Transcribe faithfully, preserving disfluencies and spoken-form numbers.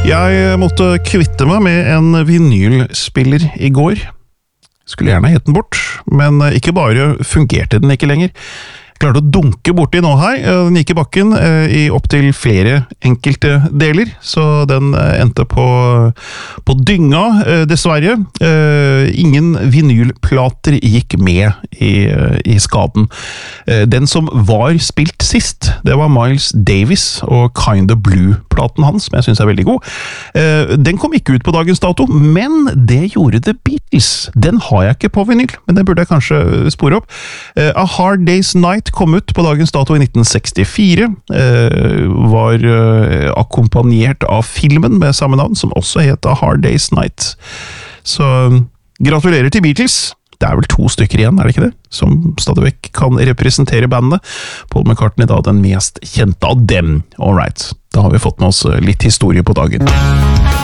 Jeg måtte kvitte meg med en vinylspiller i går. Skulle gjerne hett den bort, men ikke bare fungerte den ikke lenger. Jeg klarte å dunke borti nå her, den gikk i bakken i opp til flere enkelte deler, så den endte på, på dynga, dessverre. Ingen vinylplater gikk med i, i skaden. Den som var spilt sist, det var Miles Davis og Kinda Blue-platen hans, som jeg synes er veldig god. Den kom ikke ut på dagens dato, men det gjorde The Beatles. Den har jeg ikke på vinyl, men det burde jeg kanskje spore opp. A Hard Day's Night kom ut på dagens dato i nitten sekstifire, eh, var eh, akkompagnert av filmen med samme navn, som også het A Hard Day's Night. Så gratulerer til Beatles. Det er vel to stykker igjen, er det ikke det? Som stadig vekk kan representere bandet. Paul McCartney da den mest kjente av dem. All right, da har vi fått med oss litt historie på dagen.